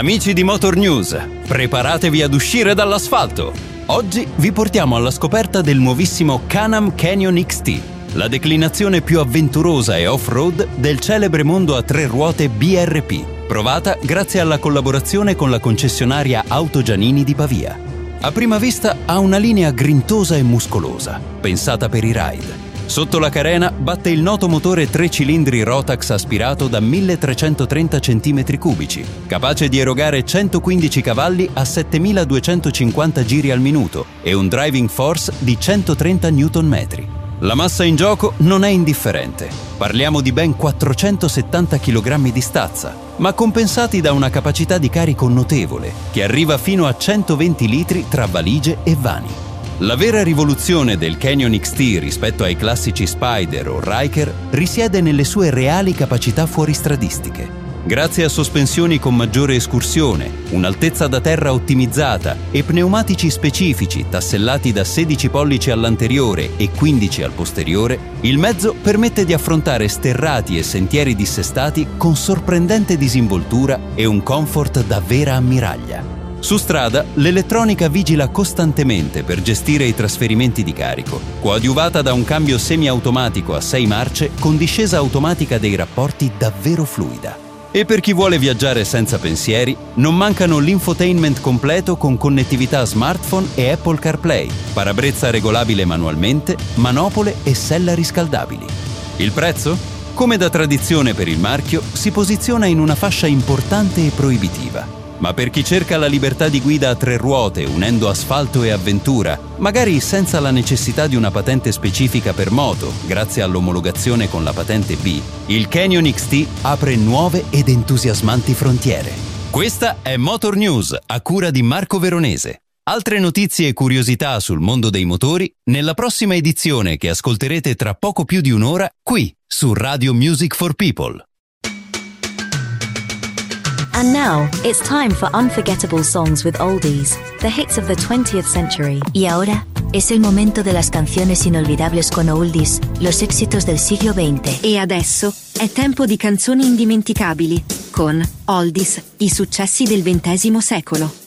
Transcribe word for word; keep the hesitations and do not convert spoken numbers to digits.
Amici di Motor News, preparatevi ad uscire dall'asfalto! Oggi vi portiamo alla scoperta del nuovissimo Can-Am Canyon X T, la declinazione più avventurosa e off-road del celebre mondo a tre ruote B R P, provata grazie alla collaborazione con la concessionaria Auto Giannini di Pavia. A prima vista ha una linea grintosa e muscolosa, pensata per i ride. Sotto la carena batte il noto motore tre cilindri Rotax aspirato da milletrecentotrenta centimetri cubici, capace di erogare centoquindici cavalli a settemiladuecentocinquanta giri al minuto e un driving force di centotrenta newton metri. La massa in gioco non è indifferente. Parliamo di ben quattrocentosettanta chilogrammi di stazza, ma compensati da una capacità di carico notevole, che arriva fino a centoventi litri tra valigie e vani. La vera rivoluzione del Canyon X T rispetto ai classici Spider o Ryker risiede nelle sue reali capacità fuoristradistiche. Grazie a sospensioni con maggiore escursione, un'altezza da terra ottimizzata e pneumatici specifici tassellati da sedici pollici all'anteriore e quindici al posteriore, il mezzo permette di affrontare sterrati e sentieri dissestati con sorprendente disinvoltura e un comfort da vera ammiraglia. Su strada, l'elettronica vigila costantemente per gestire i trasferimenti di carico, coadiuvata da un cambio semiautomatico a sei marce con discesa automatica dei rapporti davvero fluida. E per chi vuole viaggiare senza pensieri, non mancano l'infotainment completo con connettività smartphone e Apple CarPlay, parabrezza regolabile manualmente, manopole e sella riscaldabili. Il prezzo? Come da tradizione per il marchio, si posiziona in una fascia importante e proibitiva. Ma per chi cerca la libertà di guida a tre ruote unendo asfalto e avventura, magari senza la necessità di una patente specifica per moto, grazie all'omologazione con la patente B, il Canyon X T apre nuove ed entusiasmanti frontiere. Questa è Motor News, a cura di Marco Veronese. Altre notizie e curiosità sul mondo dei motori nella prossima edizione che ascolterete tra poco più di un'ora qui su Radio Music for People. And now, it's time for Unforgettable Songs with Oldies, the hits of the twentieth century. Y ahora, es el momento de las canciones inolvidables con Oldies, los éxitos del siglo veinte. E adesso è tempo di canzoni indimenticabili con Oldies, i successi del ventesimo secolo.